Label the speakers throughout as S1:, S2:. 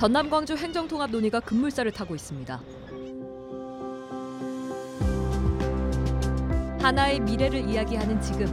S1: 전남 광주 행정통합 논의가 급물살을 타고 있습니다. 하나의 미래를 이야기하는 지금.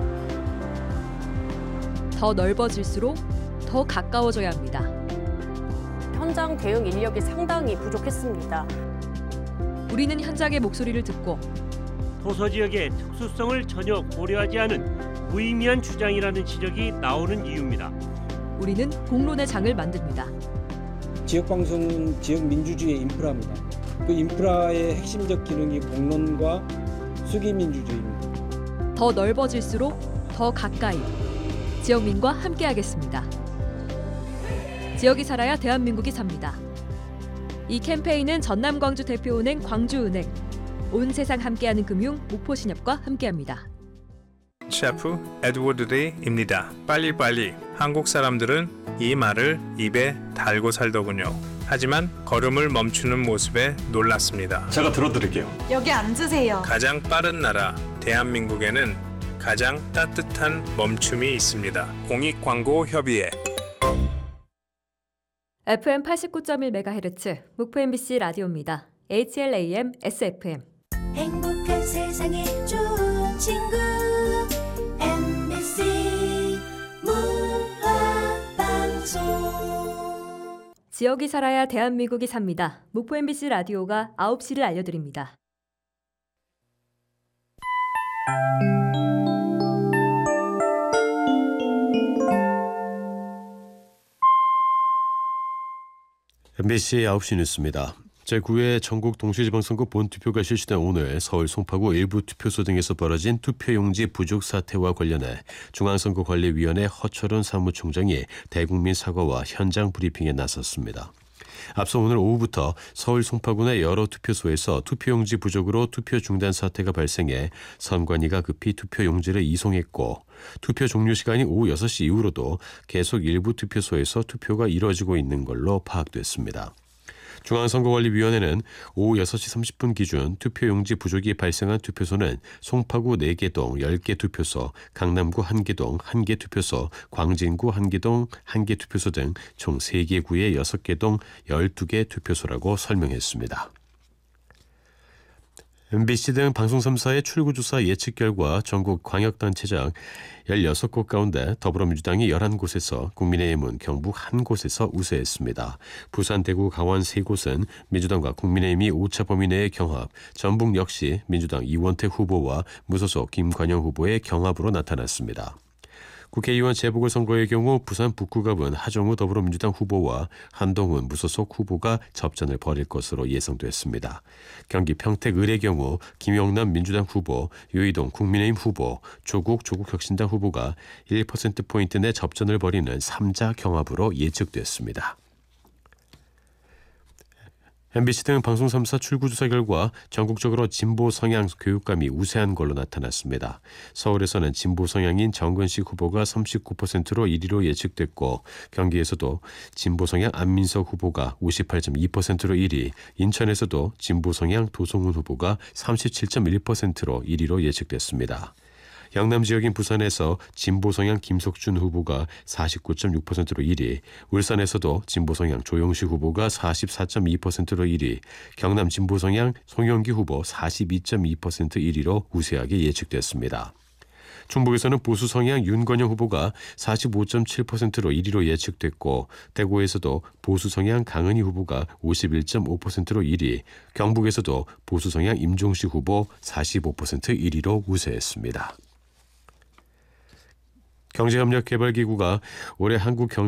S1: 더 넓어질수록 더 가까워져야 합니다.
S2: 현장 대응 인력이 상당히 부족했습니다.
S1: 우리는 현장의 목소리를 듣고
S3: 도서지역의 특수성을 전혀 고려하지 않은 무의미한 주장이라는 지적이 나오는 이유입니다.
S1: 우리는 공론의 장을 만듭니다.
S4: 지역방송은 지역 민주주의의 인프라입니다. 그 인프라의 핵심적 기능이 공론과 수기민주주의입니다.
S1: 더 넓어질수록 더 가까이 지역민과 함께하겠습니다. 지역이 살아야 대한민국이 삽니다. 이 캠페인은 전남 광주 대표은행 광주은행, 온 세상 함께하는 금융 목포신협과 함께합니다.
S5: 셰프 에드워드 데이입니다. 빨리빨리. 한국 사람들은 이 말을 입에 달고 살더군요. 하지만 걸음을 멈추는 모습에 놀랐습니다.
S6: 제가 들어드릴게요.
S7: 여기 앉으세요.
S5: 가장 빠른 나라 대한민국에는 가장 따뜻한 멈춤이 있습니다. 공익광고협의회.
S1: FM 89.1MHz 목포 MBC 라디오입니다. HLAM SFM.
S8: 행복한 세상에 좋은 친구 MBC 문화방송.
S1: 지역이 살아야 대한민국이 삽니다. 목포 MBC 라디오가 9시를 알려드립니다.
S9: MBC 9시 뉴스입니다. 제9회 전국 동시지방선거 본투표가 실시된 오늘 서울 송파구 일부 투표소 등에서 벌어진 투표용지 부족 사태와 관련해 중앙선거관리위원회 허철원 사무총장이 대국민 사과와 현장 브리핑에 나섰습니다. 앞서 오늘 오후부터 서울 송파구 내 여러 투표소에서 투표용지 부족으로 투표 중단 사태가 발생해 선관위가 급히 투표용지를 이송했고 투표 종료 시간이 오후 6시 이후로도 계속 일부 투표소에서 투표가 이뤄지고 있는 걸로 파악됐습니다. 중앙선거관리위원회는 오후 6시 30분 기준 투표용지 부족이 발생한 투표소는 송파구 4개동 10개 투표소, 강남구 1개동 1개 투표소, 광진구 1개동 1개 투표소 등 총 3개 구의 6개 동 12개 투표소라고 설명했습니다. MBC 등 방송 3사의 출구조사 예측 결과 전국 광역단체장 16곳 가운데 더불어민주당이 11곳에서 국민의힘은 경북 1곳에서 우세했습니다. 부산, 대구, 강원 3곳은 민주당과 국민의힘이 5차 범위 내의 경합, 전북 역시 민주당 이원택 후보와 무소속 김관영 후보의 경합으로 나타났습니다. 국회의원 재보궐선거의 경우 부산 북구갑은 하정우 더불어민주당 후보와 한동훈 무소속 후보가 접전을 벌일 것으로 예상됐습니다. 경기 평택 을의 경우 김영남 민주당 후보, 유이동 국민의힘 후보, 조국 조국혁신당 후보가 1%포인트 내 접전을 벌이는 3자 경합으로 예측됐습니다. MBC 등 방송 3사 출구조사 결과 전국적으로 진보 성향 교육감이 우세한 걸로 나타났습니다. 서울에서는 진보 성향인 정근식 후보가 39%로 1위로 예측됐고 경기에서도 진보 성향 안민석 후보가 58.2%로 1위, 인천에서도 진보 성향 도성훈 후보가 37.1%로 1위로 예측됐습니다. 영남 지역인 부산에서 진보 성향 김석준 후보가 49.6%로 1위, 울산에서도 진보 성향 조영식 후보가 44.2%로 1위, 경남 진보 성향 송영기 후보 42.2% 1위로 우세하게 예측됐습니다. 충북에서는 보수 성향 윤건영 후보가 45.7%로 1위로 예측됐고 대구에서도 보수 성향 강은희 후보가 51.5%로 1위, 경북에서도 보수 성향 임종식 후보 45% 1위로 우세했습니다. 경제협력개발기구가 올해 한국